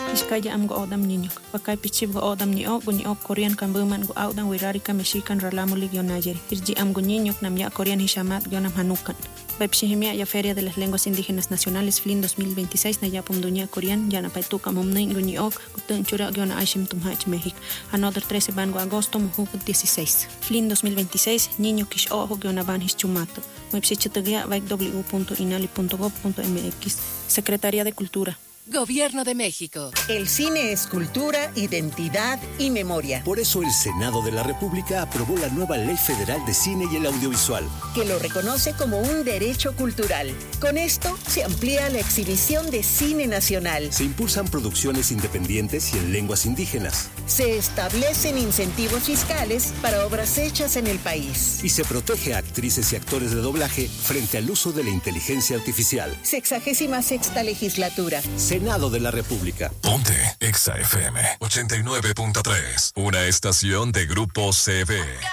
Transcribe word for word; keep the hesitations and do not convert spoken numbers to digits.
Iskaya am go odam niño. Pakay pichib go odam ni o, ni o Korean kambuman go audan wirari ka mexican ralamuli gionayeri. Irji am go niño nam ya Korean hishamat gionam hanukan. Pepshihimia ya Feria de las Lenguas Indígenas Nacionales Flin dos mil veintiséis na ya pumduña Korean ya na paituka mumnain go ni ok gutun chura giona aishim tumhach México. Another trece van go agosto mujuk dieciséis. Flin dos mil veintiséis niño kish ojo giona van hischumato. Mepsichitagia vaik w punto inali punto gob punto m x. Secretaría de Cultura. Gobierno de México. El cine es cultura, identidad y memoria. Por eso el Senado de la República aprobó la nueva Ley Federal de Cine y el Audiovisual, que lo reconoce como un derecho cultural. Con esto se amplía la exhibición de cine nacional. Se impulsan producciones independientes y en lenguas indígenas. Se establecen incentivos fiscales para obras hechas en el país. Y se protege a actrices y actores de doblaje frente al uso de la inteligencia artificial. Sexagésima sexta legislatura. Senado de la República. Ponte Exa F M ochenta y nueve punto tres, una estación de Grupo C B.